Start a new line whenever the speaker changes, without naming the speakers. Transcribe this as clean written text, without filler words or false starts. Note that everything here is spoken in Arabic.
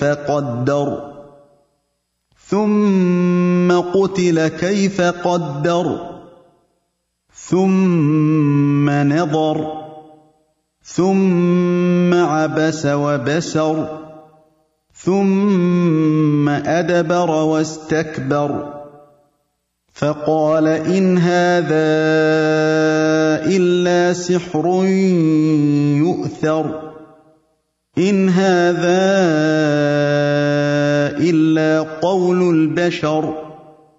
فقدر ثم قتل كيف قدر ثم نظر ثم عبس وبسر ثم أدبر واستكبر فقال إن هذا إلا سحر يؤثر إن هذا إلا قول البشر